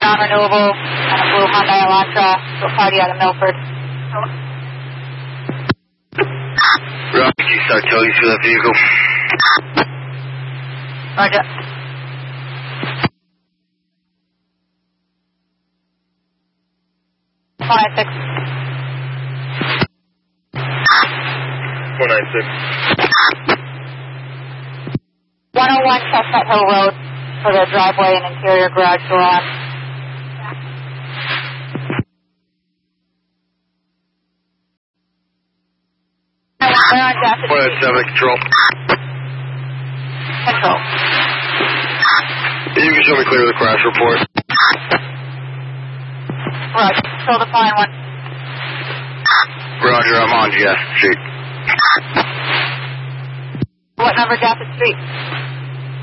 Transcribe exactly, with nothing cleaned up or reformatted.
non-renewable and a blue Hyundai Elantra to a party out of Milford. Roger, you start towing for that vehicle. Roger. four nine six. four nine six. one oh one Chestnut Hill Road for the driveway and interior garage door on. We're on Jackson four nine seven, control. Control. You can show me clear the crash report. Roger. Still the fine one. Roger, I'm on Jas Street. What number Jackson Street?